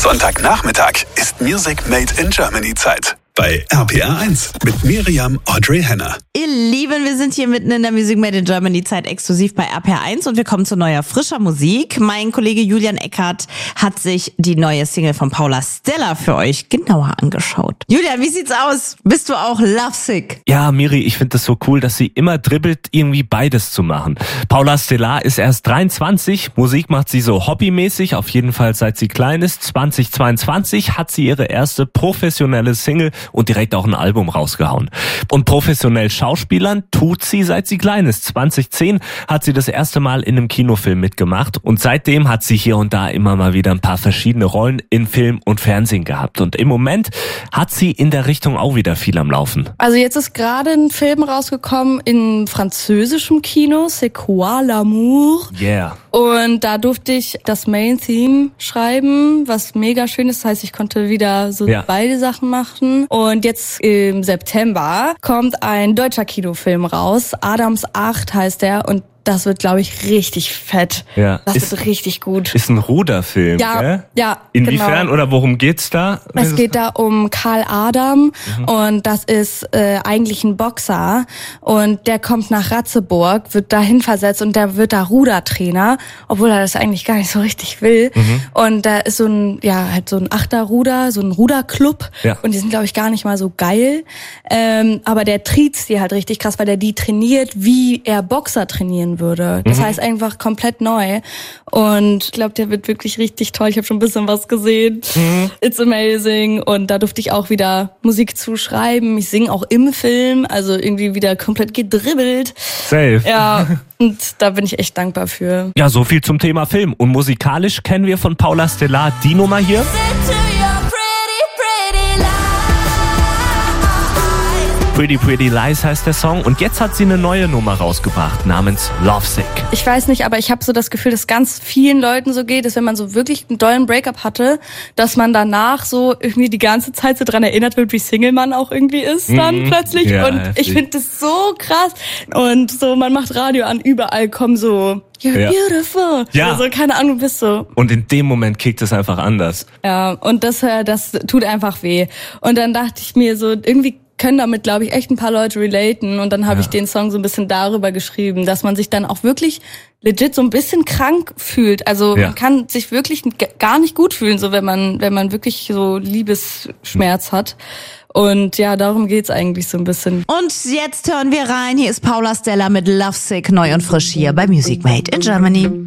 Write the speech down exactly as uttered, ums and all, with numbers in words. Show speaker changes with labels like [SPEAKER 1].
[SPEAKER 1] Sonntagnachmittag ist Music Made in Germany Zeit. Bei R P R eins mit Miriam Audrey Henner.
[SPEAKER 2] Ihr Lieben, wir sind hier mitten in der Music Made in Germany Zeit exklusiv bei R P R eins und wir kommen zu neuer, frischer Musik. Mein Kollege Julian Eckhardt hat sich die neue Single von Paula Stella für euch genauer angeschaut. Julian, wie sieht's aus? Bist du auch lovesick?
[SPEAKER 3] Ja, Miri, ich finde das so cool, dass sie immer dribbelt, irgendwie beides zu machen. Paula Stella ist erst dreiundzwanzig, Musik macht sie so hobbymäßig, auf jeden Fall seit sie klein ist. zweitausendzweiundzwanzig hat sie ihre erste professionelle Single und direkt auch ein Album rausgehauen. Und professionell Schauspielern tut sie, seit sie klein ist. zweitausendzehn hat sie das erste Mal in einem Kinofilm mitgemacht und seitdem hat sie hier und da immer mal wieder ein paar verschiedene Rollen in Film und Fernsehen gehabt. Und im Moment hat sie in der Richtung auch wieder viel am Laufen.
[SPEAKER 4] Also jetzt ist gerade ein Film rausgekommen in französischem Kino, C'est quoi l'amour?
[SPEAKER 3] Yeah.
[SPEAKER 4] Und da durfte ich das Main-Theme schreiben, was mega schön ist. Das heißt, ich konnte wieder so ja. beide Sachen machen. Und jetzt im September kommt ein deutscher Kinofilm raus. Adams acht heißt der und das wird, glaube ich, richtig fett.
[SPEAKER 3] Ja.
[SPEAKER 4] Das
[SPEAKER 3] ist,
[SPEAKER 4] wird richtig gut.
[SPEAKER 3] Ist ein Ruderfilm,
[SPEAKER 4] ja,
[SPEAKER 3] gell?
[SPEAKER 4] Ja,
[SPEAKER 3] Inwiefern
[SPEAKER 4] genau.
[SPEAKER 3] Oder worum geht's da?
[SPEAKER 4] Es geht da um Karl Adam
[SPEAKER 3] mhm.
[SPEAKER 4] und das ist äh, eigentlich ein Boxer und der kommt nach Ratzeburg, wird dahin versetzt und der wird da Rudertrainer, obwohl er das eigentlich gar nicht so richtig will.
[SPEAKER 3] Mhm.
[SPEAKER 4] Und da ist so ein, ja, halt so ein Achterruder, so ein Ruderclub
[SPEAKER 3] ja.
[SPEAKER 4] und die sind, glaube ich, gar nicht mal so geil. Ähm, aber der triezt die halt richtig krass, weil der die trainiert, wie er Boxer trainieren würde. Das mhm. heißt einfach komplett neu. Und ich glaube, der wird wirklich richtig toll. Ich habe schon ein bisschen was gesehen. Mhm. It's amazing. Und da durfte ich auch wieder Musik zuschreiben. Ich singe auch im Film, also irgendwie wieder komplett gedribbelt.
[SPEAKER 3] Safe.
[SPEAKER 4] Ja, und da bin ich echt dankbar für.
[SPEAKER 3] Ja, so viel zum Thema Film. Und musikalisch kennen wir von Paula Stella die Nummer hier. Pretty Pretty Lies heißt der Song und jetzt hat sie eine neue Nummer rausgebracht namens Lovesick.
[SPEAKER 4] Ich weiß nicht, aber ich habe so das Gefühl, dass ganz vielen Leuten so geht, dass wenn man so wirklich einen dollen Breakup hatte, dass man danach so irgendwie die ganze Zeit so dran erinnert wird, wie Single man auch irgendwie ist dann mhm. plötzlich.
[SPEAKER 3] Ja,
[SPEAKER 4] und
[SPEAKER 3] heftig.
[SPEAKER 4] Ich finde das so krass. Und so, man macht Radio an, überall kommen so You're
[SPEAKER 3] ja.
[SPEAKER 4] beautiful.
[SPEAKER 3] Ja.
[SPEAKER 4] Also keine Ahnung, bist so.
[SPEAKER 3] Und in dem Moment kickt es einfach anders.
[SPEAKER 4] Ja, und das, das tut einfach weh. Und dann dachte ich mir so, irgendwie können damit, glaube ich, echt ein paar Leute relaten. Und dann habe ja. ich den Song so ein bisschen darüber geschrieben, dass man sich dann auch wirklich legit so ein bisschen krank fühlt. Also ja. man kann sich wirklich gar nicht gut fühlen, so wenn man wenn man wirklich so Liebesschmerz hat. Und ja, darum geht's eigentlich so ein bisschen.
[SPEAKER 2] Und jetzt hören wir rein. Hier ist Paula Stella mit Lovesick, neu und frisch hier bei Music Made in Germany.